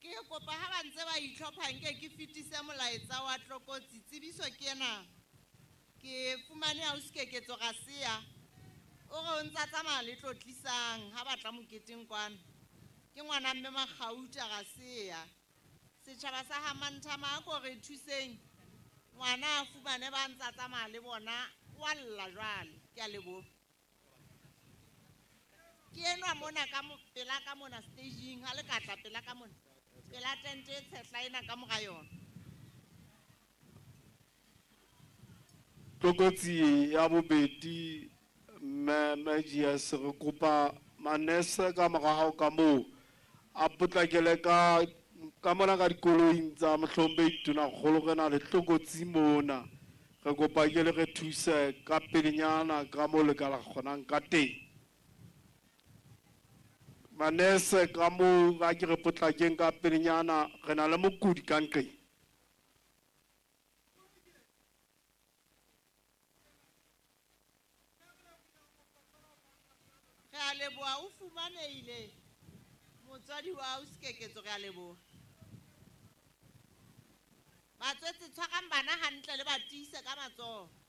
ke kopa ha ba ntse ba itlhopha nke ke fetise molaetsa wa tlokotsi tsebiso ke ena ke fumane ausikeketso ga sea o re o ntsa tsamaya le tlotlisang ha batla moketeng kwana ke ngwana mme Magauta ga sea setšhaba sa Hamantama ko re thuseng ngwana a fumane ba ntsa tsamaya le bona wa lla jwale ke a leboha ke enwa mona ka pela ka mona staging ha le ka tla pela ka mona pela tente e tshehla ena ka mora yona Tlokotsi ya bobedi Magius re kopa manese ka morao ka moo a potlakele ka mona ka dikoloing tsa Mohlombe Ituna kgolo re na le tlokotsi mona re kopa ke le re thuse ka pelenyana ka mo le ka la kgonang ka teng manese ka moo ga ke re potlakeng ka pelenyana re na le mokudi ka nqeng re a leboha o fumaneile motswadi wa ausikeketso re a leboha batswetsi tshwarang bana hantle le ba tiise ka matsoho